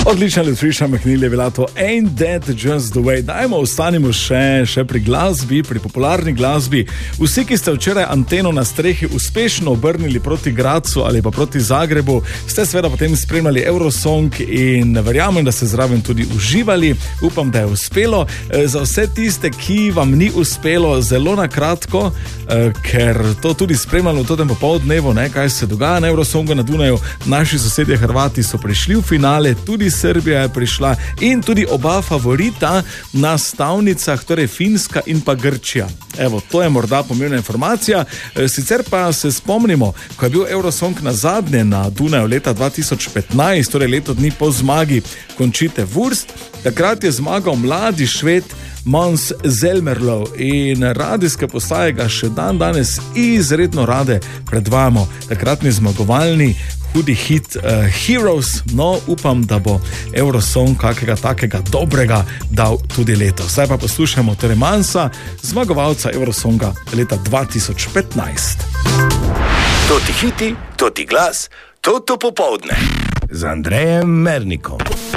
Odlična Latricia McNeil je bila to Ain't That Just The Way. Dajmo, ostanimo še pri glasbi, pri popularni glasbi. Vsi, ki ste včeraj anteno na strehi uspešno obrnili proti Gracu ali pa proti Zagrebu, ste seveda potem spremljali Eurosong in verjamem, da ste zraven tudi uživali. Upam, da je uspelo. Za vse tiste, ki vam ni uspelo, zelo na kratko, ker to tudi spremljamo v tem popoldnevu, kaj se dogaja na Eurosongu na Dunaju. Naši sosedje Hrvati so prišli v finale, tudi Srbija je prišla in tudi oba favorita na stavnicah, torej Finska in pa Grčija. Evo, to je morda pomembna informacija. Sicer pa se spomnimo, ko je bil Eurosong na zadnje na Dunaju leta 2015, torej leto dni po zmagi Conchite Wurst, takrat je zmagal mladi Šved Måns Zelmerlöw in radijske postaje ga še danes izredno rade predvajamo. Takratni zmagovalni hudi hit Heroes, no upam, da bo Eurosong kakega takega dobrega dal tudi letos. Zdaj pa poslušamo torej Månsa, zmagovalca Eurosonga leta 2015. To ti hiti, to ti glas, to popoldne z Andrejem Mernikom.